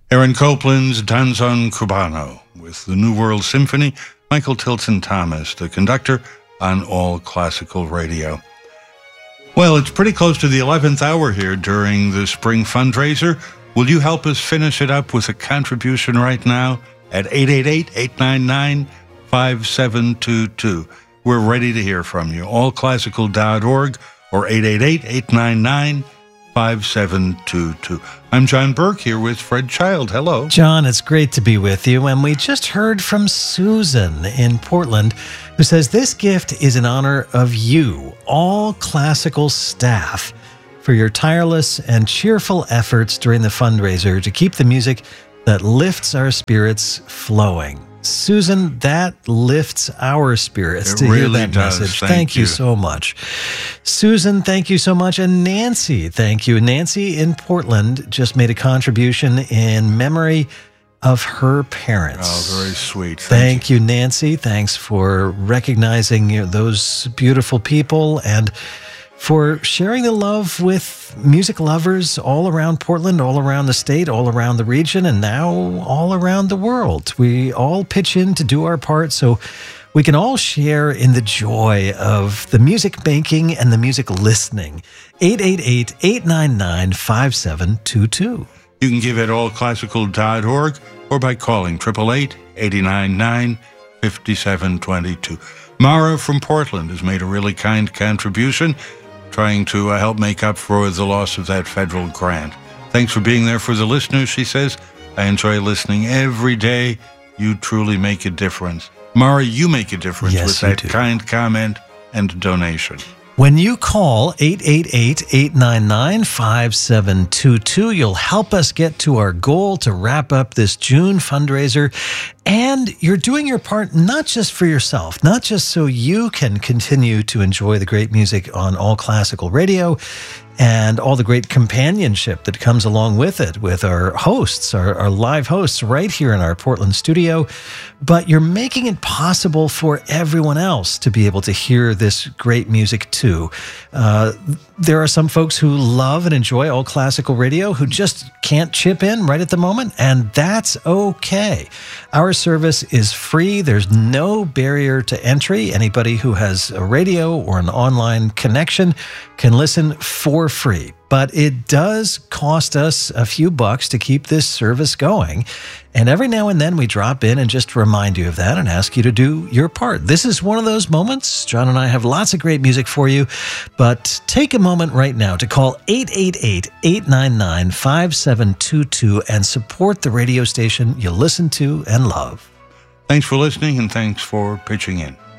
Aaron Copland's Danzón Cubano with the New World Symphony, Michael Tilson Thomas, the conductor on All Classical Radio. Well, it's pretty close to the 11th hour here during the spring fundraiser. Will you help us finish it up with a contribution right now at 888-899-5722? We're ready to hear from you. allclassical.org or 888-899-5722. I'm John Burke here with Fred Child. Hello. John, it's great to be with you. And we just heard from Susan in Portland, who says this gift is in honor of you, all classical staff, for your tireless and cheerful efforts during the fundraiser to keep the music that lifts our spirits flowing. Susan, that lifts our spirits to hear that message. Thank you so much. Susan, thank you so much. And Nancy, thank you. Nancy in Portland just made a contribution in memory of her parents. Oh, very sweet. Thank you, Nancy. Thanks for recognizing those beautiful people and for sharing the love with music lovers all around Portland, all around the state, all around the region, and now all around the world. We all pitch in to do our part so we can all share in the joy of the music making and the music listening. 888-899-5722. You can give at allclassical.org or by calling 888-899-5722. Mara from Portland has made a really kind contribution, trying to help make up for the loss of that federal grant. Thanks for being there for the listeners, she says. I enjoy listening every day. You truly make a difference. Mara, you make a difference with that kind comment and donation. When you call 888-899-5722, you'll help us get to our goal to wrap up this June fundraiser. And you're doing your part not just for yourself, not just so you can continue to enjoy the great music on All Classical Radio and all the great companionship that comes along with it, with our hosts, our live hosts right here in our Portland studio, but you're making it possible for everyone else to be able to hear this great music too. There are some folks who love and enjoy All Classical Radio who just can't chip in right at the moment, and that's okay. Our service is free. There's no barrier to entry. Anybody who has a radio or an online connection can listen for free. But it does cost us a few bucks to keep this service going. And every now and then we drop in and just remind you of that and ask you to do your part. This is one of those moments. John and I have lots of great music for you, but take a moment right now to call 888-899-5722 and support the radio station you listen to and love. Thanks for listening and thanks for pitching in.